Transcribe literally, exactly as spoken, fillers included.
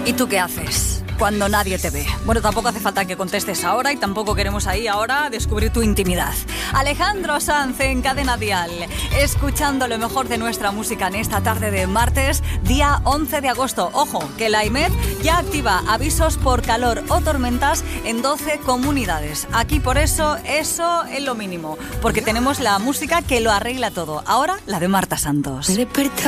¿Y tú qué haces cuando nadie te ve? Bueno, tampoco hace falta que contestes ahora y tampoco queremos ahí ahora descubrir tu intimidad. Alejandro Sanz en Cadena Dial, escuchando lo mejor de nuestra música en esta tarde de martes, día once de agosto. Ojo, que la AEMET ya activa avisos por calor o tormentas en doce comunidades. Aquí por eso, eso es lo mínimo, porque tenemos la música que lo arregla todo. Ahora, la de Marta Santos.